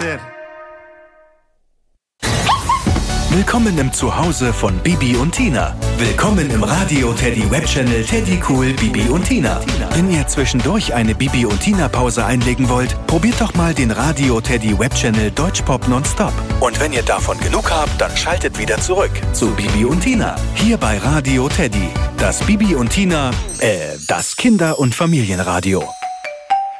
sehr. Willkommen im Zuhause von Bibi und Tina. Willkommen im Radio Teddy Webchannel Teddy Cool Bibi und Tina. Wenn ihr zwischendurch eine Bibi und Tina Pause einlegen wollt, probiert doch mal den Radio Teddy Webchannel Deutschpop Nonstop. Und wenn ihr davon genug habt, dann schaltet wieder zurück zu Bibi und Tina. Hier bei Radio Teddy. Das Bibi und Tina, das Kinder- und Familienradio.